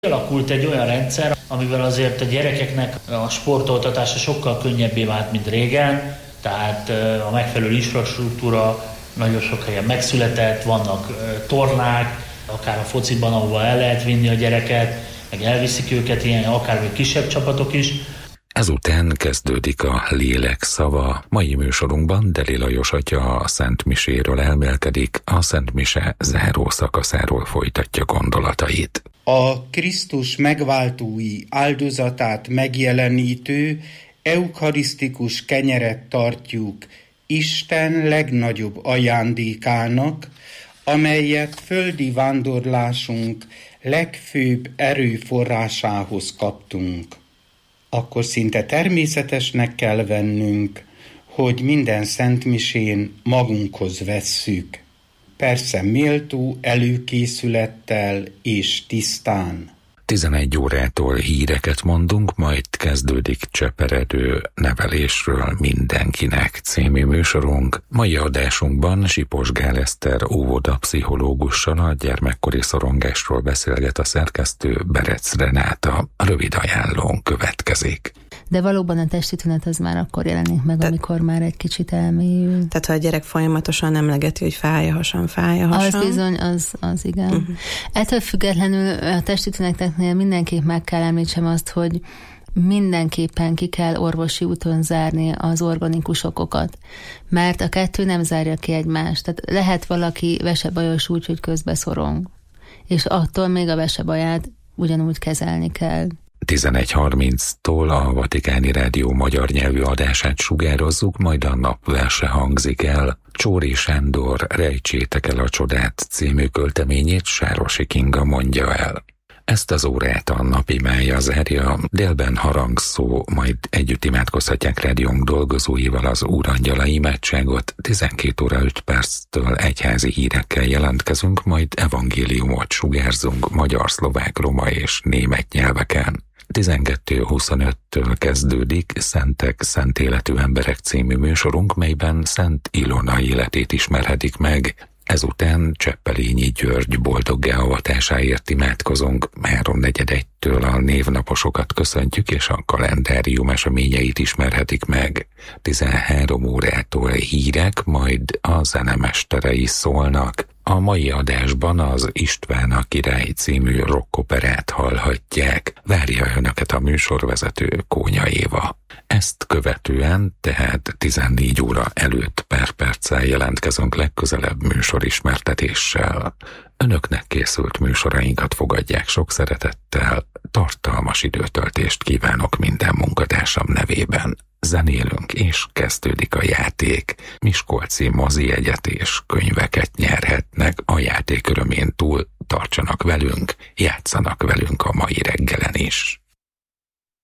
Alakult egy olyan rendszer, amivel azért a gyerekeknek a sportoltatása sokkal könnyebbé vált, mint régen, tehát a megfelelő infrastruktúra nagyon sok helyen megszületett, vannak tornák, akár a fociban, ahova el lehet vinni a gyereket, meg elviszik őket ilyen, akár még kisebb csapatok is. Ezután kezdődik a Lélek szava. Mai műsorunkban Deli Lajos atya a Szent Miséről elmélkedik, a Szent Mise záró szakaszáról folytatja gondolatait. A Krisztus megváltói áldozatát megjelenítő eukarisztikus kenyeret tartjuk Isten legnagyobb ajándékának, amelyet földi vándorlásunk legfőbb erőforrásához kaptunk. Akkor szinte természetesnek kell vennünk, hogy minden szentmisén magunkhoz vesszük. Persze méltó előkészülettel és tisztán. 11 órától híreket mondunk, majd kezdődik Cseperedő nevelésről mindenkinek című műsorunk. Mai adásunkban Sipos Gál Eszter óvodapszichológussal a gyermekkori szorongásról beszélget a szerkesztő, Berec Renáta. Rövid ajánlón következik. De valóban a testi tünet az már akkor jelenik meg, amikor már egy kicsit elmélyül. Tehát ha a gyerek folyamatosan emlegeti, hogy fáj a hasam. Az bizony, az igen. Ettől függetlenül a testi tüneteknél mindenképp meg kell említsem azt, hogy mindenképpen ki kell orvosi úton zárni az organikus okokat, mert a kettő nem zárja ki egymást. Tehát lehet valaki vesebajos úgy, hogy közbeszorong, és attól még a vesebaját ugyanúgy kezelni kell. 11:30-tól a Vatikáni Rádió magyar nyelvű adását sugározzuk, majd a napverse hangzik el. Csóri Sándor Rejtsétek el a csodát című költeményét Sárosi Kinga mondja el. Ezt az órát a napimája zárja, délben harangszó, majd együtt imádkozhatják rádiónk dolgozóival az Úrangyala imádságot. 12 óra 5 perctől egyházi hírekkel jelentkezünk, majd evangéliumot sugárzunk magyar, szlovák, roma és német nyelveken. 12:25-től kezdődik Szentek, szent életű emberek című műsorunk, melyben Szent Ilona életét ismerhetik meg. Ezután Cseppelényi György boldoggá avatásáért imádkozunk, 3:41-től a névnaposokat köszöntjük, és a kalendárium eseményeit ismerhetik meg. 13 órától hírek, majd a zenemesterei szólnak. A mai adásban az István a király című rockoperát hallhatják. Várja önöket a műsorvezető, Kónya Éva. Ezt követően, tehát 14 óra előtt pár perccel jelentkezünk legközelebb műsorismertetéssel. Önöknek készült műsorainkat fogadják sok szeretettel, tartalmas időtöltést kívánok minden munkatársam nevében. Zenélünk és kezdődik a játék. Miskolci mozijegyet és könyveket nyerhetnek, a játék örömén túl tartsanak velünk, játszanak velünk a mai reggelen is.